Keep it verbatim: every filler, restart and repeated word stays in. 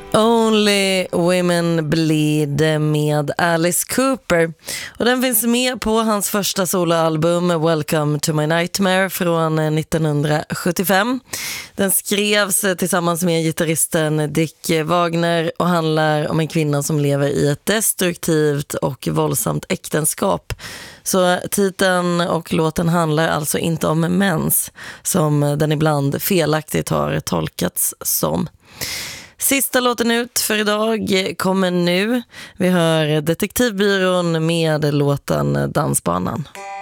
Only Women Bleed med Alice Cooper. Och den finns med på hans första soloalbum Welcome to My Nightmare från nittonhundrasjuttiofem. Den skrevs tillsammans med gitarristen Dick Wagner och handlar om en kvinna som lever i ett destruktivt och våldsamt äktenskap. Så titeln och låten handlar alltså inte om mens, som den ibland felaktigt har tolkats som. Sista låten ut för idag kommer nu. Vi hör Detektivbyrån med låten Dansbanan.